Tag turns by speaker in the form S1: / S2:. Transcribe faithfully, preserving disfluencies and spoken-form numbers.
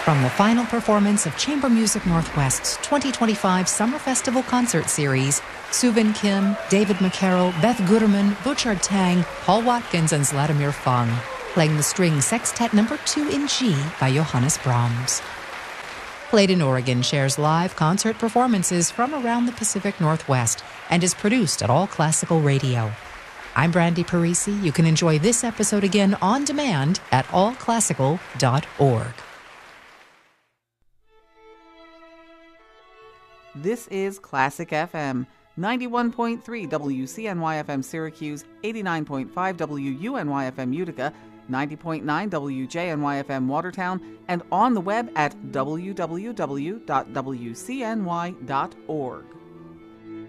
S1: From the final performance of Chamber Music Northwest's twenty twenty-five Summer Festival Concert Series, Suvin Kim, David McCarroll, Beth Guterman, Butchard Tang, Paul Watkins, and Vladimir Fung, playing the string Sextet number two in G by Johannes Brahms. Played in Oregon shares live concert performances from around the Pacific Northwest and is produced at All Classical Radio. I'm Brandy Parisi. You can enjoy this episode again on demand at all classical dot org.
S2: This is Classic F M, ninety-one point three W C N Y F M Syracuse, eighty-nine point five W U N Y F M Utica, ninety point nine W J N Y F M Watertown, and on the web at w w w dot w c n y dot org.